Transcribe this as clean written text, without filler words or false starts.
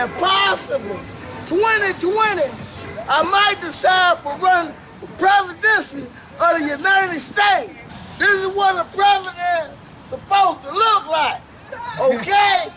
that possibly 2020, I might decide for running for presidency of the United States. This is what a president is supposed to look like, okay?